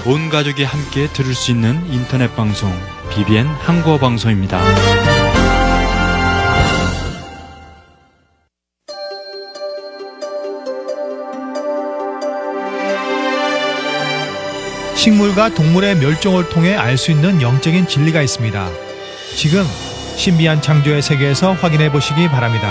온 가족이 함께 들을 수 있는 인터넷 방송 BBN 한국어 방송입니다. 식물과 동물의 멸종을 통해 알 수 있는 영적인 진리가 있습니다. 지금 신비한 창조의 세계에서 확인해 보시기 바랍니다.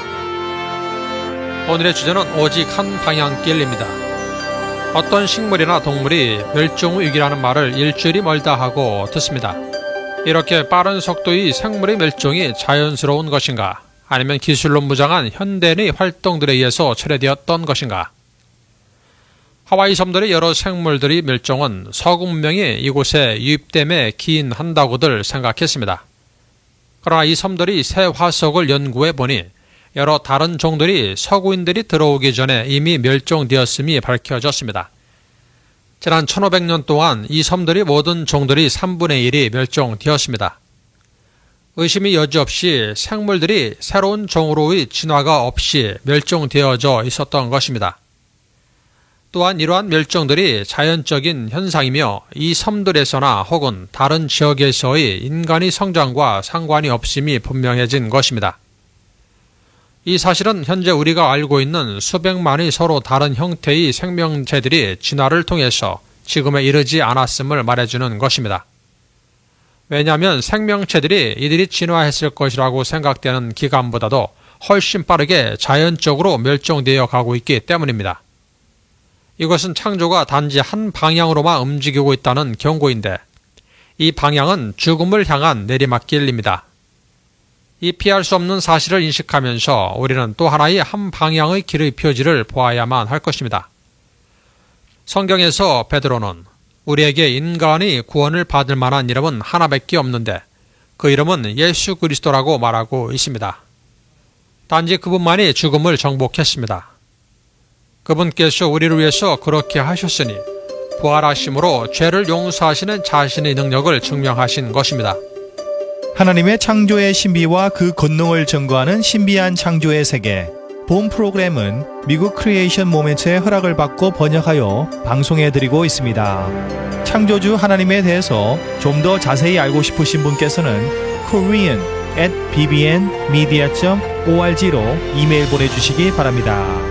오늘의 주제는 오직 한 방향길입니다. 어떤 식물이나 동물이 멸종 위기라는 말을 일주일이 멀다 하고 듣습니다. 이렇게 빠른 속도의 생물의 멸종이 자연스러운 것인가? 아니면 기술로 무장한 현대인의 활동들에 의해서 철회되었던 것인가? 하와이 섬들의 여러 생물들의 멸종은 서구 문명이 이곳에 유입됨에 기인한다고들 생각했습니다. 그러나 이 섬들이 새 화석을 연구해 보니 여러 다른 종들이 서구인들이 들어오기 전에 이미 멸종되었음이 밝혀졌습니다. 지난 1500년 동안 이 섬들의 모든 종들이 3분의 1이 멸종되었습니다. 의심이 여지없이 생물들이 새로운 종으로의 진화가 없이 멸종되어져 있었던 것입니다. 또한 이러한 멸종들이 자연적인 현상이며 이 섬들에서나 혹은 다른 지역에서의 인간의 성장과 상관이 없음이 분명해진 것입니다. 이 사실은 현재 우리가 알고 있는 수백만의 서로 다른 형태의 생명체들이 진화를 통해서 지금에 이르지 않았음을 말해주는 것입니다. 왜냐하면 생명체들이 이들이 진화했을 것이라고 생각되는 기간보다도 훨씬 빠르게 자연적으로 멸종되어 가고 있기 때문입니다. 이것은 창조가 단지 한 방향으로만 움직이고 있다는 경고인데 이 방향은 죽음을 향한 내리막길입니다. 이 피할 수 없는 사실을 인식하면서 우리는 또 하나의 한 방향의 길의 표지를 보아야만 할 것입니다. 성경에서 베드로는 우리에게 인간이 구원을 받을 만한 이름은 하나밖에 없는데 그 이름은 예수 그리스도라고 말하고 있습니다. 단지 그분만이 죽음을 정복했습니다. 그분께서 우리를 위해서 그렇게 하셨으니 부활하심으로 죄를 용서하시는 자신의 능력을 증명하신 것입니다. 하나님의 창조의 신비와 그 권능을 증거하는 신비한 창조의 세계. 본 프로그램은 미국 크리에이션 모멘트의 허락을 받고 번역하여 방송해드리고 있습니다. 창조주 하나님에 대해서 좀 더 자세히 알고 싶으신 분께서는 korean@bbnmedia.org로 이메일 보내주시기 바랍니다.